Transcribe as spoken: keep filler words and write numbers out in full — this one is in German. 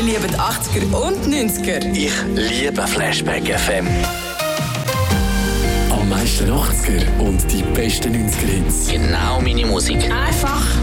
lieben die achtziger und neunziger. Ich liebe Flashback F M. Am meisten achtziger und die besten neunziger Hits. Genau meine Musik. Einfach